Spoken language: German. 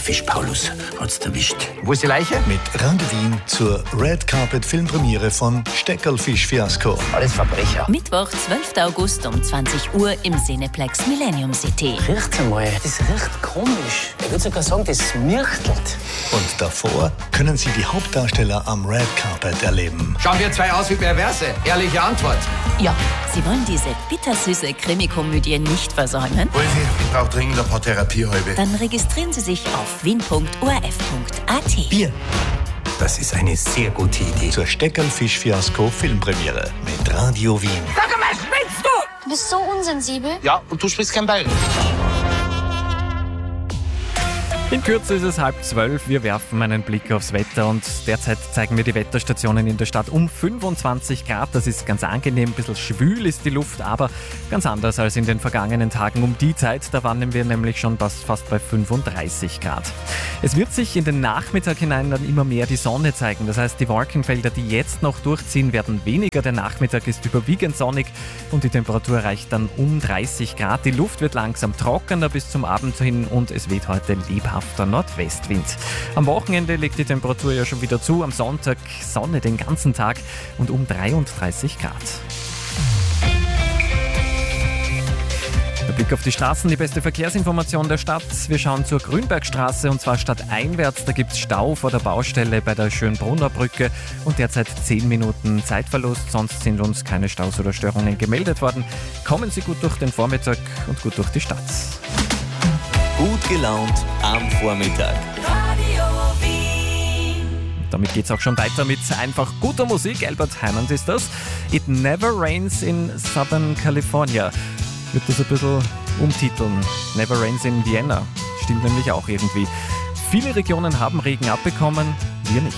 Fisch Paulus hat's erwischt. Wo ist die Leiche? Mit Radio Wien zur Red Carpet Filmpremiere von Steckerlfisch-Fiasko. Alles Verbrecher. Mittwoch, 12. August um 20 Uhr im Cineplex Millennium City. Riecht's einmal, das riecht komisch. Ich würde sogar sagen, das mirchtelt. Und davor können Sie die Hauptdarsteller am Red Carpet erleben. Schauen wir zwei aus wie Perverse. Ehrliche Antwort. Ja, Sie wollen diese bittersüße Krimikomödie nicht versäumen? Wolfi, ich brauche dringend ein paar Therapiehalbe. Dann registrieren Sie sich auf wien.orf.at. Bier Das ist eine sehr gute Idee. zur Steckerlfisch-Fiasko Filmpremiere mit Radio Wien. Sag mal, spinnst du? Du bist so unsensibel. Ja, und du sprichst kein Bayerisch. In Kürze ist es 11:30. Wir werfen einen Blick aufs Wetter und derzeit zeigen mir die Wetterstationen in der Stadt um 25 Grad. Das ist ganz angenehm, ein bisschen schwül ist die Luft, aber ganz anders als in den vergangenen Tagen um die Zeit. Da waren wir nämlich schon fast bei 35 Grad. Es wird sich in den Nachmittag hinein dann immer mehr die Sonne zeigen. Das heißt, die Wolkenfelder, die jetzt noch durchziehen, werden weniger. Der Nachmittag ist überwiegend sonnig und die Temperatur erreicht dann um 30 Grad. Die Luft wird langsam trockener bis zum Abend hin und es weht heute lebhafter Nordwestwind. Am Wochenende legt die Temperatur ja schon wieder zu. Am Sonntag Sonne den ganzen Tag und um 33 Grad. Der Blick auf die Straßen, die beste Verkehrsinformation der Stadt. Wir schauen zur Grünbergstraße und zwar stadteinwärts. Da gibt es Stau vor der Baustelle bei der Schönbrunner Brücke und derzeit 10 Minuten Zeitverlust. Sonst sind uns keine Staus oder Störungen gemeldet worden. Kommen Sie gut durch den Vormittag und gut durch die Stadt. Gut gelaunt am Vormittag. Damit geht's auch schon weiter mit einfach guter Musik. Albert Hammond ist das. It Never Rains in Southern California. Ich würde das ein bisschen umtiteln. Never Rains in Vienna. Stimmt nämlich auch irgendwie. Viele Regionen haben Regen abbekommen, wir nicht.